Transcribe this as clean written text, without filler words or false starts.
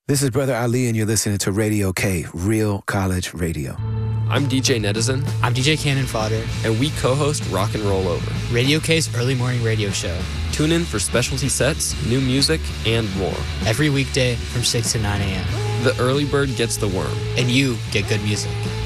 This is Brother Ali, and you're listening to Radio K, Real College Radio. I'm DJ Netizen. I'm DJ Cannon Fodder. And we co-host Rock and Roll Over, Radio K's early morning radio show. Tune in for specialty sets, new music, and more. Every weekday from 6 to 9 a.m. The early bird gets the worm. And you get good music.